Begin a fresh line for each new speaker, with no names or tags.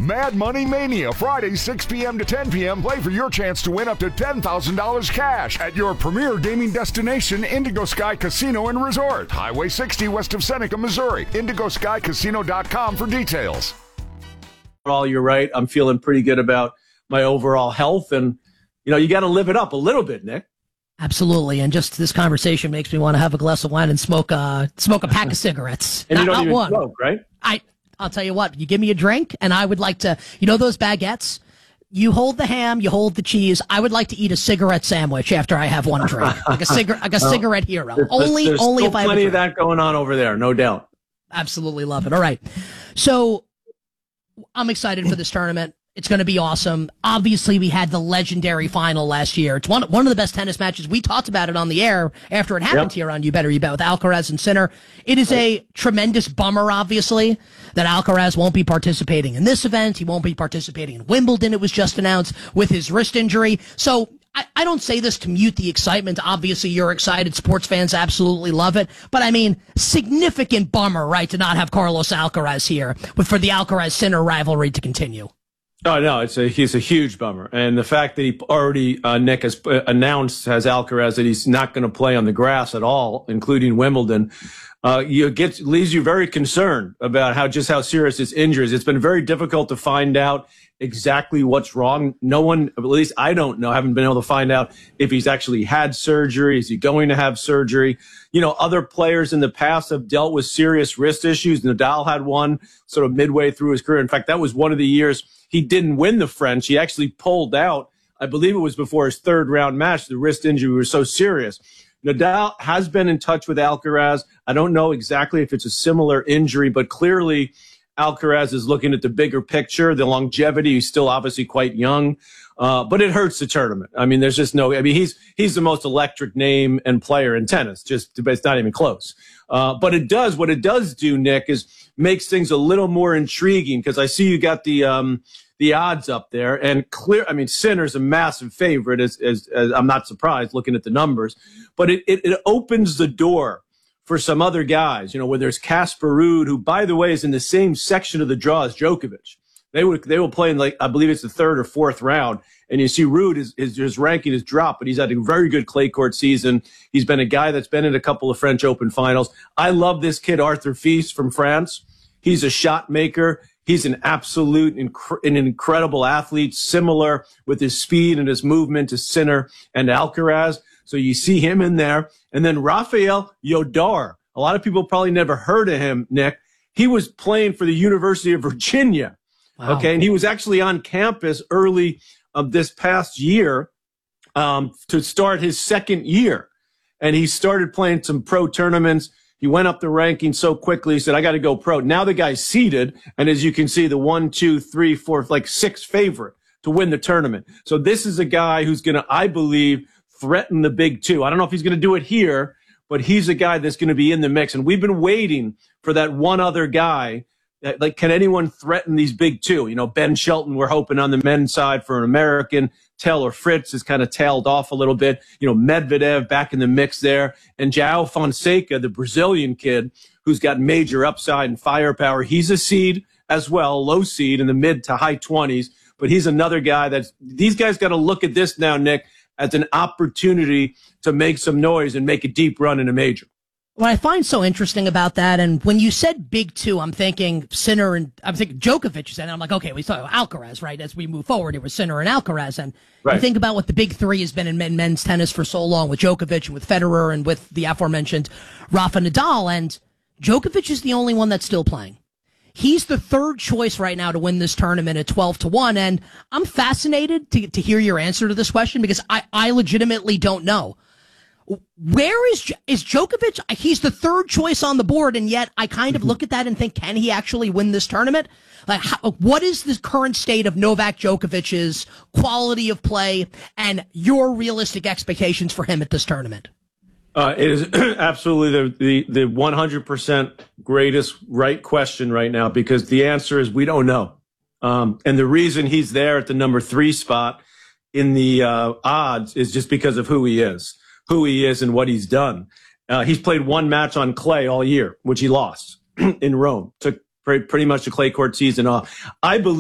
Mad Money Mania, Friday, 6 p.m. to 10 p.m. Play for your chance to win up to $10,000 cash at your premier gaming destination, Indigo Sky Casino and Resort. Highway 60 west of Seneca, Missouri. IndigoSkyCasino.com for details.
Overall, you're right. I'm feeling pretty good about my overall health. And, you got to live it up a little bit, Nick.
Absolutely. And just this conversation makes me want to have a glass of wine and smoke a pack of cigarettes.
And you don't even smoke, right?
I'll tell you what, you give me a drink and I would like to, those baguettes, you hold the ham, you hold the cheese. I would like to eat a cigarette sandwich after I have one drink, like a cigarette hero.
There's
only if I have
plenty of that going on over there, no doubt.
Absolutely love it. All right. So I'm excited for this tournament. It's going to be awesome. Obviously, we had the legendary final last year. It's one of the best tennis matches. We talked about it on the air after it happened here on You Better You Bet with Alcaraz and Sinner. It is a tremendous bummer, obviously, that Alcaraz won't be participating in this event. He won't be participating in Wimbledon, it was just announced, with his wrist injury. So I don't say this to mute the excitement. Obviously, you're excited. Sports fans absolutely love it. But, significant bummer, right, to not have Carlos Alcaraz here, but for the Alcaraz-Sinner rivalry to continue.
Oh, no, he's a huge bummer. And the fact that he already, Nick, has announced, has Alcaraz, that he's not going to play on the grass at all, including Wimbledon, leaves you very concerned about how serious his injury is. It's been very difficult to find out exactly what's wrong. No one, at least I don't know, haven't been able to find out if he's actually had surgery. Is he going to have surgery? Other players in the past have dealt with serious wrist issues. Nadal had one sort of midway through his career. In fact, that was one of the years he didn't win the French. He actually pulled out. I believe it was before his third round match. The wrist injury was so serious. Nadal has been in touch with Alcaraz. I don't know exactly if it's a similar injury, but clearly Alcaraz is looking at the bigger picture, the longevity. He's still obviously quite young, but it hurts the tournament. There's just he's the most electric name and player in tennis. It's not even close. But what it does do, Nick, is makes things a little more intriguing, because I see you got the odds up there, and Sinner's a massive favorite, as I'm not surprised looking at the numbers, but it opens the door for some other guys, where there's Casper Ruud, who, by the way, is in the same section of the draw as Djokovic. They will play in, I believe it's the third or fourth round. And you see Ruud, his ranking has dropped, but he's had a very good clay court season. He's been a guy that's been in a couple of French Open finals. I love this kid, Arthur Fils from France. He's a shot maker. He's an absolute, an incredible athlete, similar with his speed and his movement to Sinner and Alcaraz. So you see him in there. And then Rafael Yodar. A lot of people probably never heard of him, Nick. He was playing for the University of Virginia. Wow. Okay. And he was actually on campus early this past year to start his second year. And he started playing some pro tournaments. He went up the ranking so quickly. He said, I got to go pro. Now the guy's seeded. And as you can see, the 1, 2, 3, 4, 6 favorite to win the tournament. So this is a guy who's going to, I believe, threaten the big two. I don't know if he's going to do it here, but he's a guy that's going to be in the mix. And we've been waiting for that one other guy. Can anyone threaten these big two? Ben Shelton, we're hoping on the men's side for an American. Taylor Fritz has kind of tailed off a little bit. Medvedev back in the mix there. And João Fonseca, the Brazilian kid, who's got major upside and firepower. He's a seed as well, low seed in the mid to high 20s. But he's another guy these guys got to look at this now, Nick, as an opportunity to make some noise and make a deep run in a major.
What I find so interesting about that, and when you said big two, I'm thinking Sinner and I'm thinking Djokovic, and I'm like, okay, we saw Alcaraz, right? As we move forward, it was Sinner and Alcaraz, and right. You think about what the big three has been in men's tennis for so long with Djokovic and with Federer and with the aforementioned Rafa Nadal, and Djokovic is the only one that's still playing. He's the third choice right now to win this tournament at 12-1, and I'm fascinated to hear your answer to this question because I legitimately don't know. Where is Djokovic? He's the third choice on the board, and yet I kind of look at that and think, can he actually win this tournament? What is the current state of Novak Djokovic's quality of play and your realistic expectations for him at this tournament?
It is absolutely the 100% greatest right question right now, because the answer is we don't know. And the reason he's there at the number 3 spot in the odds is just because of who he is and what he's done. He's played one match on clay all year, which he lost in Rome. Took pretty much the clay court season off. I believe